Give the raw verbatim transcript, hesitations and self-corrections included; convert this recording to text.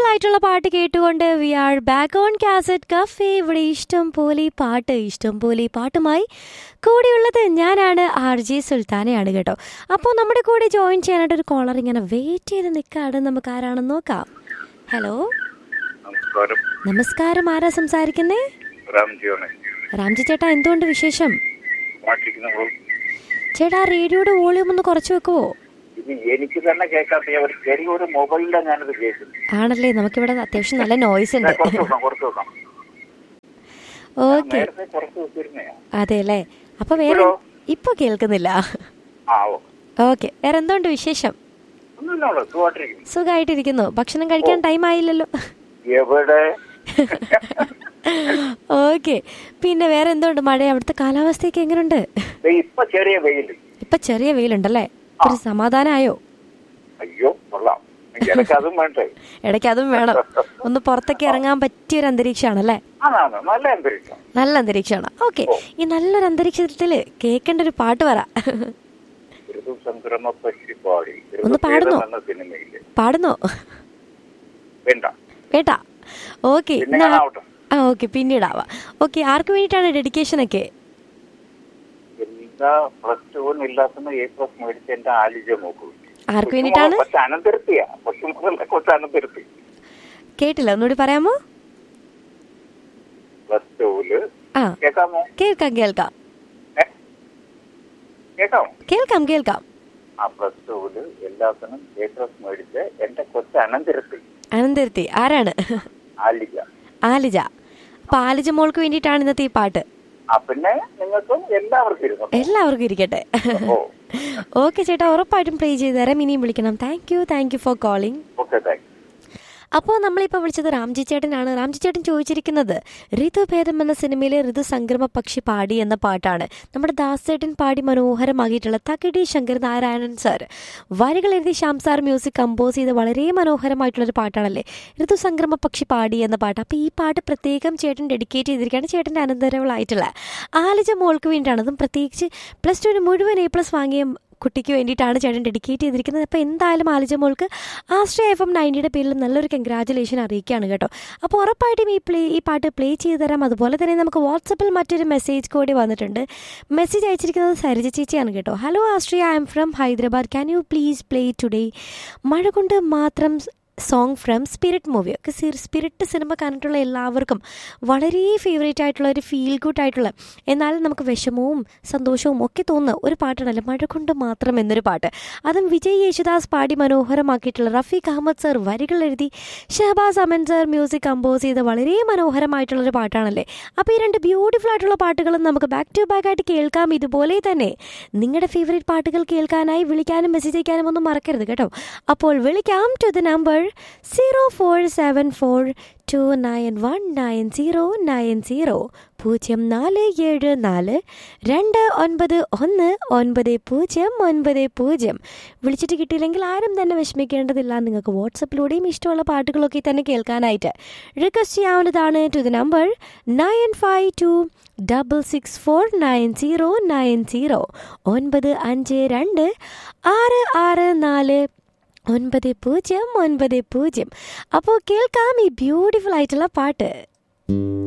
ആയിട്ടുള്ള പാട്ട് കേട്ടുകൊണ്ട് V are back on cassette cafe. ഇവിടെ ഇഷ്ടം പോലെ പാട്ട് ഇഷ്ടം പോലെ പാട്ടുമായി കൂടെയുള്ളത് ഞാനാണ്, ആർ ജെ സുൽത്താനയാണ് കേട്ടോ. അപ്പോൾ നമ്മുടെ കൂടെ ജോയിൻ ചെയ്യാനായിട്ട് ഒരു കോളർ ഇങ്ങനെ വെയിറ്റ് ചെയ്ത് നിൽക്കാണ്. നമുക്ക് ആരാണെന്ന് നോക്കാം. ഹലോ, നമസ്കാരം. ആരാ സംസാരിക്കുന്നേ? രാംജി ചേട്ടാ, എന്തുകൊണ്ട് വിശേഷം? ചേട്ടാ, റേഡിയോയുടെ വോളിയം ഒന്ന് കുറച്ച് വെക്കുവോ? എനിക്ക് തന്നെ കേൾക്കാത്ത ഒരു ചെറിയൊരു മൊബൈലിലാണ് ഞാനത് കേൾക്കുന്നത്. ആണല്ലേ, നമുക്കിവിടെ അത്യാവശ്യം നല്ല നോയ്സ് ഉണ്ട്. ഓക്കെ, അതെ അല്ലേ. അപ്പൊ വേറെ ഇപ്പൊ കേൾക്കുന്നില്ല. ഓക്കെ, വേറെ എന്തുകൊണ്ട് വിശേഷം? സുഖമായിട്ടിരിക്കുന്നു. ഭക്ഷണം കഴിക്കാൻ ടൈം ആയില്ലല്ലോ. എവിടെ? ഓക്കെ, പിന്നെ വേറെ എന്തുകൊണ്ട്? മഴ, അവിടുത്തെ കാലാവസ്ഥയൊക്കെ എങ്ങനെയുണ്ട്? ഇപ്പൊ ചെറിയ വെയിൽ. ഇപ്പൊ ചെറിയ വെയിലുണ്ടല്ലേ? ഒരു സമാധാനമായോ? അയ്യോ, ഇടയ്ക്ക് അതും വേണ്ടേ? ഇടയ്ക്ക് അതും വേണം. ഒന്ന് പുറത്തേക്ക് ഇറങ്ങാൻ പറ്റിയൊരു അന്തരീക്ഷമാണല്ലേ? നല്ല അന്തരീക്ഷം. നല്ല അന്തരീക്ഷമാണ്. ഓക്കെ, ഈ നല്ലൊരു അന്തരീക്ഷത്തില് കേൾക്കേണ്ട ഒരു പാട്ട് പറ. ഒന്ന് പാടുന്നോ? പാടുന്നോ? വേണ്ട. ഓക്കെ, ആ ഓക്കെ, പിന്നീടാവാം. ഓക്കെ, ആർക്ക് വേണ്ടിയിട്ടാണ് ഡെഡിക്കേഷൻ ഒക്കെ? ആർക്ക് വേണ്ടിയിട്ടാണ്? കേട്ടില്ല, ഒന്നുകൂടി പറയാമോ? ആ, കേൾക്കാം കേൾക്കാം കേൾക്കാം കേൾക്കാം. അനന്തരത്തി ആരാണ്? ആലിജ. അപ്പൊ ആലിജ മോൾക്ക് വേണ്ടിയിട്ടാണ് ഇന്നത്തെ ഈ പാട്ട്. പിന്നെ നിങ്ങൾക്കും എല്ലാവർക്കും എല്ലാവർക്കും ഇരിക്കട്ടെ. ഓക്കെ ചേട്ടാ, ഉറപ്പായിട്ടും പ്ലേ ചെയ്ത് തരാം. ഇനിയും വിളിക്കണം. Thank you thank you for calling. അപ്പോൾ നമ്മളിപ്പോൾ വിളിച്ചത് രാംജി ചേട്ടനാണ്. രാംജി ചേട്ടൻ ചോദിച്ചിരിക്കുന്നത് ഋതുഭേദം എന്ന സിനിമയിലെ ഋതുസംക്രമ പക്ഷി പാടി എന്ന പാട്ടാണ്. നമ്മുടെ ദാസേട്ടൻ പാടി മനോഹരമാക്കിയിട്ടുള്ള തകഴി ശങ്കരനാരായണൻ സാർ വരികൾ എഴുതി ശ്യാം സാർ മ്യൂസിക് കമ്പോസ് ചെയ്ത് വളരെ മനോഹരമായിട്ടുള്ളൊരു പാട്ടാണല്ലേ ഋതുസംക്രമ പക്ഷി പാടി എന്ന പാട്ട്. അപ്പോൾ ഈ പാട്ട് പ്രത്യേകം ചേട്ടൻ ഡെഡിക്കേറ്റ് ചെയ്തിരിക്കുകയാണ് ചേട്ടൻ്റെ അനന്തരവളായിട്ടുള്ള ആലിജ മോൾക്ക് വേണ്ടിയിട്ടാണ്. അതും പ്രത്യേകിച്ച് പ്ലസ് ടുവിന് മുഴുവൻ എ പ്ലസ് വാങ്ങിയ കുട്ടിക്ക് വേണ്ടിയിട്ടാണ് ചേട്ടൻ ഡെഡിക്കേറ്റ് ചെയ്തിരിക്കുന്നത്. അപ്പോൾ എന്തായാലും ആലിജ മോൾക്ക് ആശ്രയ എഫ് എം നയൻറ്റിയുടെ പേരിൽ നല്ലൊരു കൺഗ്രാജുലേഷൻ അറിയിക്കുകയാണ് കേട്ടോ. അപ്പോൾ ഉറപ്പായിട്ടും ഈ പ്ലേ ഈ പാട്ട് പ്ലേ ചെയ്ത് തരാം. അതുപോലെ തന്നെ നമുക്ക് വാട്സപ്പിൽ മറ്റൊരു മെസ്സേജ് കൂടി വന്നിട്ടുണ്ട്. മെസ്സേജ് അയച്ചിരിക്കുന്നത് സരിജ ചേച്ചിയാണ് കേട്ടോ. Hello Ashraya, I am from Hyderabad. Can you please play today മഴ കൊണ്ട് മാത്രം സോങ് ഫ്രം സ്പിരിറ്റ് മൂവി. ഒക്കെ സ്പിരിറ്റ് സിനിമ കണ്ടിട്ടുള്ള എല്ലാവർക്കും വളരെ ഫേവറേറ്റ് ആയിട്ടുള്ള ഒരു ഫീൽ ഗുഡ് ആയിട്ടുള്ള എന്നാൽ നമുക്ക് വിഷമവും സന്തോഷവും ഒക്കെ തോന്നുന്ന ഒരു പാട്ടാണല്ലോ മഴ കൊണ്ട് മാത്രം എന്നൊരു പാട്ട്. അതും വിജയ് യേശുദാസ് പാടി മനോഹരമാക്കിയിട്ടുള്ള റഫീഖ് അഹമ്മദ് സർ വരികൾ എഴുതി Shahbaz Aman sir music compose ചെയ്ത വളരെ മനോഹരമായിട്ടുള്ളൊരു പാട്ടാണല്ലേ. അപ്പോൾ ഈ രണ്ട് ബ്യൂട്ടിഫുൾ ആയിട്ടുള്ള പാട്ടുകളും നമുക്ക് ബാക്ക് ടു ബാക്ക് ആയിട്ട് കേൾക്കാം. ഇതുപോലെ തന്നെ നിങ്ങളുടെ ഫേവറേറ്റ് പാട്ടുകൾ കേൾക്കാനായി വിളിക്കാനും മെസ്സേജ് അയക്കാനും ഒന്നും മറക്കരുത് കേട്ടോ. അപ്പോൾ വിളിക്കാം to the number zero four seven four to nine one nine zero nine zero പൂജ്യം നാല് ഏഴ് നാല് രണ്ട് ഒൻപത് ഒന്ന് ഒൻപത് പൂജ്യം ഒൻപത് പൂജ്യം. വിളിച്ചിട്ട് കിട്ടിയില്ലെങ്കിൽ ആരും തന്നെ വിഷമിക്കേണ്ടതില്ല. നിങ്ങൾക്ക് വാട്സപ്പിലൂടെയും ഇഷ്ടമുള്ള പാട്ടുകളൊക്കെ തന്നെ കേൾക്കാനായിട്ട് റിക്വസ്റ്റ് ചെയ്യാവുന്നതാണ് to the number nine five to double six four nine zero nine zero ഒൻപത് അഞ്ച് രണ്ട് ആറ് ആറ് നാല് ഒൻപത് പൂജ്യം ഒൻപത് പൂജ്യം. അപ്പോൾ കേൾക്കാം ഈ ബ്യൂട്ടിഫുൾ ആയിട്ടുള്ള പാട്ട്.